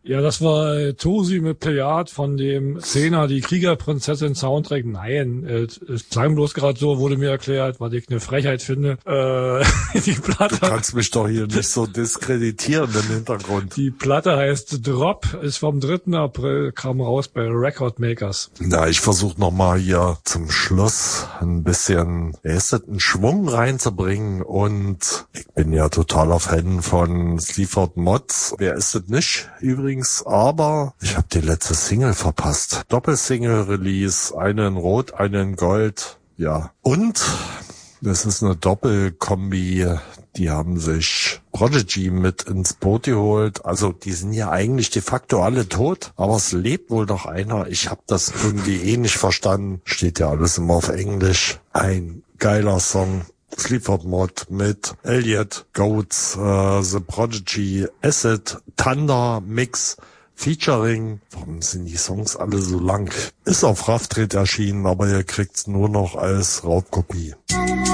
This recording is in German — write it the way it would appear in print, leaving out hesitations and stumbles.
Ja, das war Tosi mit Plejad von dem Xena, die Kriegerprinzessin Soundtrack. Nein, es klang bloß gerade so, wurde mir erklärt, was ich eine Frechheit finde. Die Platte. Du kannst mich doch hier nicht so diskreditieren im Hintergrund. Die Platte heißt Drop, ist vom 3. April, kam raus bei Record Makers. Na, ich versuche nochmal hier zum Schluss ein bisschen einen Schwung reinzubringen und ich bin ja totaler Fan von Sleaford Mods. Wer ist es nicht übrigens? Aber ich habe die letzte Single verpasst. Doppelsingle-Release, eine in Rot, eine in Gold. Ja, und das ist eine Doppelkombi. Die haben sich Prodigy mit ins Boot geholt. Also die sind ja eigentlich de facto alle tot, aber es lebt wohl noch einer. Ich habe das irgendwie nicht verstanden. Steht ja alles immer auf Englisch. Ein geiler Song. Sleaford Mod mit Elliot, Goats, The Prodigy, Acid, Thunder, Mix, Featuring. Warum sind die Songs alle so lang? Ist auf Rough Trade erschienen, aber ihr kriegt's nur noch als Raubkopie.